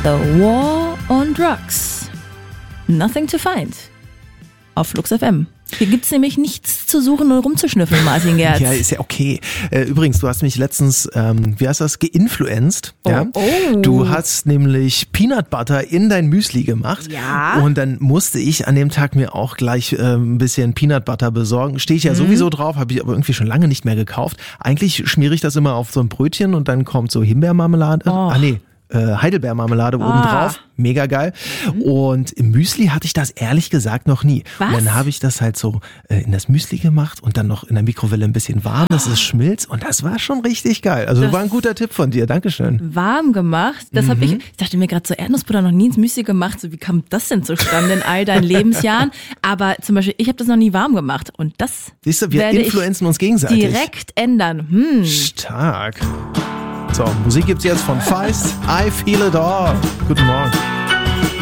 The War on Drugs. Nothing to find. Auf Flux FM. Hier gibt's nämlich nichts zu suchen und rumzuschnüffeln, Martin Gerz. Ja, ist ja okay. Übrigens, du hast mich letztens, geinfluenced. Ja? Oh. Du hast nämlich Peanut Butter in dein Müsli gemacht. Ja. Und dann musste ich an dem Tag mir auch gleich ein bisschen Peanut Butter besorgen. Stehe ich ja sowieso drauf, habe ich aber irgendwie schon lange nicht mehr gekauft. Eigentlich schmiere ich das immer auf so ein Brötchen und dann kommt so Himbeermarmelade. Oh. Heidelbeermarmelade oben drauf. Mega geil. Und im Müsli hatte ich das ehrlich gesagt noch nie. Was? Und dann habe ich das halt so in das Müsli gemacht und dann noch in der Mikrowelle ein bisschen warm, dass es schmilzt. Und das war schon richtig geil. Also war ein guter Tipp von dir. Dankeschön. Warm gemacht. Das habe ich dachte mir gerade so, Erdnussbutter noch nie ins Müsli gemacht. So, wie kam das denn zustande in all deinen Lebensjahren? Aber zum Beispiel, ich habe das noch nie warm gemacht. Und das Siehst du, wir werde influenzen uns ich gegenseitig. direkt ändern. Stark. So, Musik gibt's jetzt von Feist. I Feel It All. Guten Morgen.